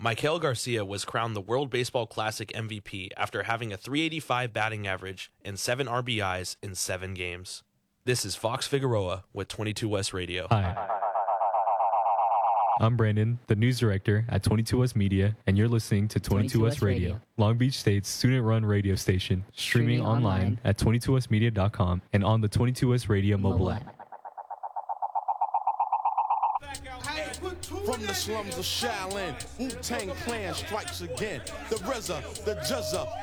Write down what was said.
Maikel Garcia was crowned the World Baseball Classic MVP after having a .385 batting average and 7 RBIs in 7 games. This is Fox Figueroa with 22 West Radio. Hi. I'm Brandon, the news director at 22 West Media, and you're listening to 22 West Radio, Long Beach State's student-run radio station, streaming online at 22westmedia.com and on the 22 West Radio mobile app. From the slums of Shaolin, Wu-Tang Clan strikes again. The RZA, the Juzza,